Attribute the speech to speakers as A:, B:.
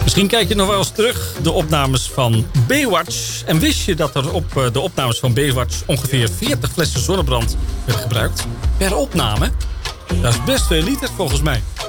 A: Misschien kijk je nog wel eens terug de opnames van Baywatch. En wist je dat er op de opnames van Baywatch ongeveer 40 flessen zonnebrand werden gebruikt? Per opname? Dat is best veel liter volgens mij.